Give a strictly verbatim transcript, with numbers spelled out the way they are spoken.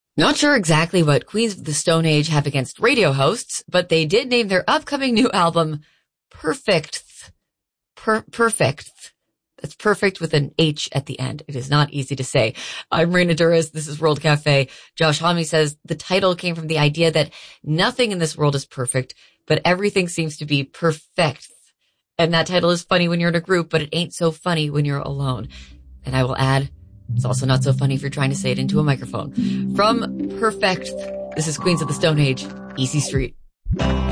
Not sure exactly what Queens of the Stone Age have against radio hosts, but they did name their upcoming new album Perfect. Per- perfect. That's perfect with an H at the end. It is not easy to say. I'm Marina Duras. This is World Cafe. Josh Homme says the title came from the idea that nothing in this world is perfect, but everything seems to be perfect. And that title is funny when you're in a group, but it ain't so funny when you're alone. And I will add, it's also not so funny if you're trying to say it into a microphone. From Perfect, this is Queens of the Stone Age, Easy Street.